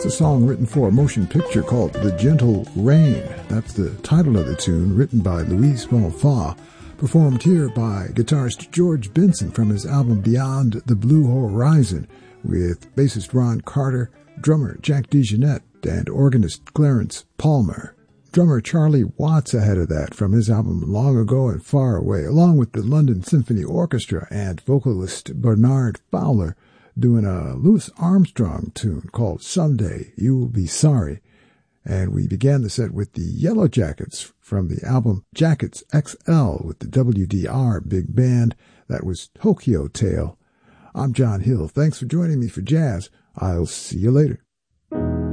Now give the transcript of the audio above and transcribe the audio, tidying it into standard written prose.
a song written for a motion picture called The Gentle Rain. That's the title of the tune, written by Louise Bonfa, performed here by guitarist George Benson from his album Beyond the Blue Horizon, with bassist Ron Carter, drummer Jack DeJohnette, and organist Clarence Palmer. Drummer Charlie Watts ahead of that from his album Long Ago and Far Away, along with the London Symphony Orchestra and vocalist Bernard Fowler doing a Louis Armstrong tune called Someday You'll Be Sorry. And we began the set with the Yellow Jackets from the album Jackets XL with the WDR Big Band. That was Tokyo Tale. I'm John Hill. Thanks for joining me for jazz. I'll see you later.